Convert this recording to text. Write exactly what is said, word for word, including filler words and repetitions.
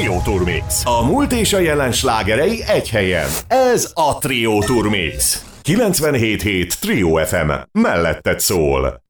Trio Tour Mix. A múlt és a jelen slágerei egy helyen. Ez a Trio Tour Mix. kilencvenhét hét Trio ef em. Melletted szól.